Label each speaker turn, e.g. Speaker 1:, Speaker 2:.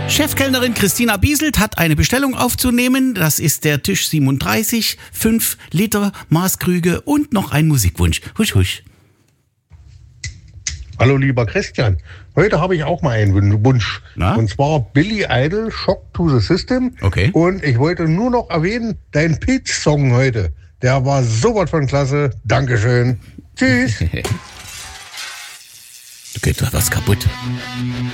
Speaker 1: Chefkellnerin Christina Bieselt hat eine Bestellung aufzunehmen. Das ist der Tisch 37, 5 Liter Maßkrüge und noch ein Musikwunsch. Husch, husch.
Speaker 2: Hallo lieber Christian, heute habe ich auch mal einen Wunsch.
Speaker 1: Na?
Speaker 2: Und zwar Billy Idol, Shock to the System.
Speaker 1: Okay.
Speaker 2: Und ich wollte nur noch erwähnen, dein Pitch-Song heute, der war sowas von klasse. Dankeschön. Tschüss.
Speaker 1: Da geht doch was kaputt.